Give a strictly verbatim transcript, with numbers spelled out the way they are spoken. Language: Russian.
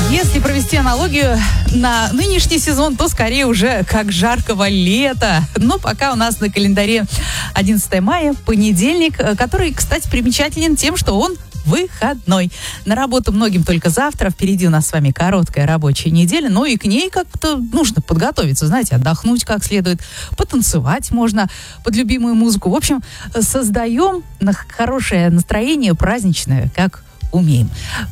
Если провести аналогию на нынешний сезон, то скорее уже как жаркого лета. Но пока у нас на календаре одиннадцатое мая, понедельник, который, кстати, примечателен тем, что он выходной. На работу многим только завтра. Впереди у нас с вами короткая рабочая неделя, но и к ней как-то нужно подготовиться, знаете, отдохнуть как следует, потанцевать можно под любимую музыку. В общем, создаем хорошее настроение праздничное, как умеем.